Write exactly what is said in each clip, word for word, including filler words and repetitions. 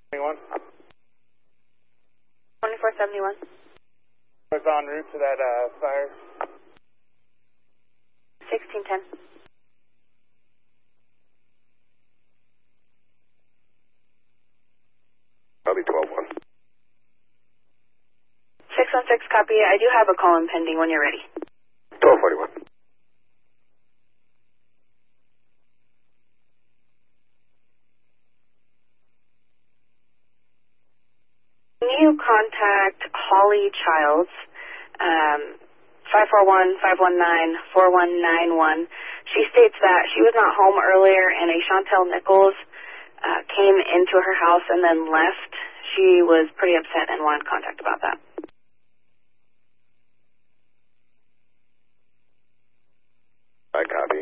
Anyone? twenty-four seventy-one. I was en route to that uh, fire. sixteen ten. I'll be twelve one. six one six, copy. I do have a call in pending when you're ready. twelve forty-one. Can you contact Holly Childs, um, five four one, five one nine, four one nine one. She states that she was not home earlier and a Chantel Nichols uh, came into her house and then left. She was pretty upset and wanted contact about that. I copy.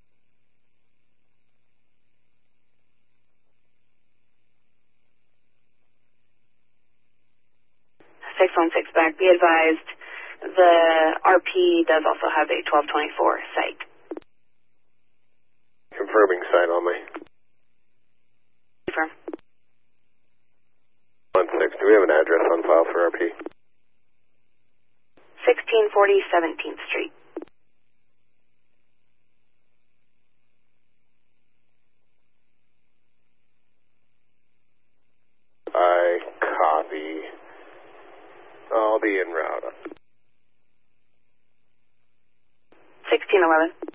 six one six back. Be advised, the R P does also have a twelve twenty-four site. Confirming site only. Confirm. one six. Do we have an address on file for R P? sixteen forty seventeenth Street. I copy. I'll be en route. sixteen eleven.